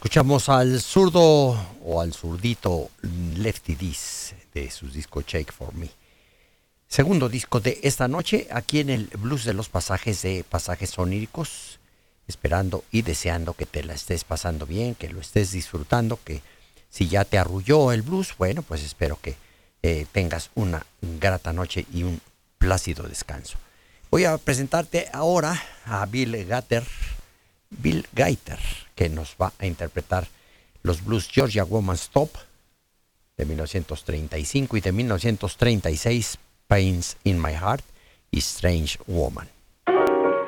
Escuchamos al zurdo o al zurdito Lefty Diz de su disco Shake For Me. Segundo disco de esta noche aquí en el Blues de los Pasajes de Pasajes Oníricos. Esperando y deseando que te la estés pasando bien, que lo estés disfrutando, que si ya te arrulló el blues, bueno, pues espero que tengas una grata noche y un plácido descanso. Voy a presentarte ahora a Bill Gaither, que nos va a interpretar los blues Georgia Woman's Stop de 1935 y de 1936, Pains in My Heart y Strange Woman.